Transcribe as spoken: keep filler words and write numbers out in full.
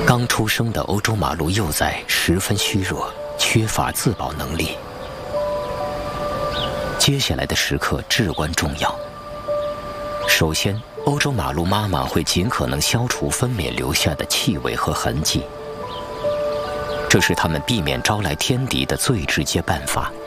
刚出生的欧洲马鹿幼崽十分虚弱，缺乏自保能力。接下来的时刻至关重要。首先，欧洲马鹿妈妈会尽可能消除分娩留下的气味和痕迹，这是它们避免招来天敌的最直接办法。